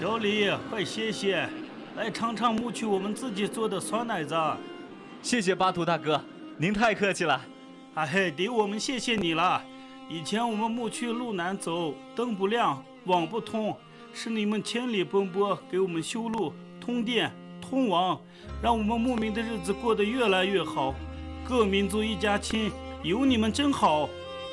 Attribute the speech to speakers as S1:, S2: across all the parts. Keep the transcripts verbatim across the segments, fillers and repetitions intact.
S1: 小李，快歇歇，来尝尝牧区我们自己做的酸奶子。
S2: 谢谢巴图大哥，您太客气了。
S1: 哎嘿，得我们谢谢你了。以前我们牧区路难走，灯不亮，网不通，是你们千里奔波给我们修路、通电、通网，让我们牧民的日子过得越来越好。各民族一家亲，有你们真好。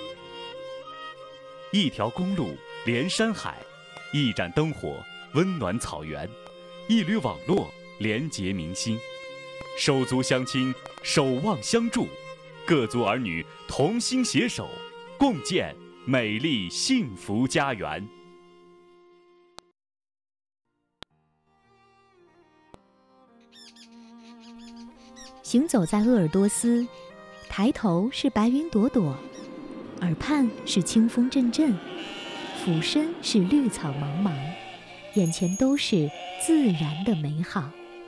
S3: 一条公路连山海，一盏灯火温暖草原，一缕网络连结民心，手足相亲，守望相助，各族儿女同心携手，共建美丽幸福家园。
S4: 行走在鄂尔多斯，抬头是白云朵朵，耳畔是清风阵阵，俯身是绿草茫茫，眼前都是自然的美好。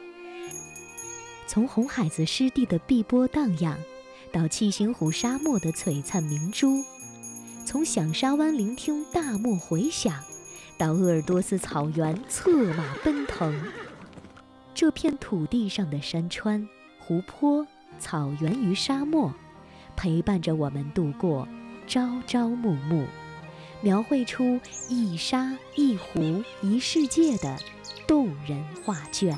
S4: 从红海子湿地的碧波荡漾，到七星湖沙漠的璀璨明珠，从响沙湾聆听大漠回响，到鄂尔多斯草原策马奔腾，这片土地上的山川、湖泊、草原与沙漠，陪伴着我们度过朝朝暮暮，描绘出一沙一湖一世界的动人画卷。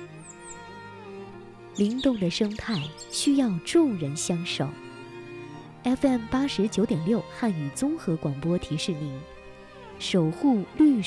S4: 灵动的生态需要众人相守。F M 八十九点六汉语综合广播提示您：守护绿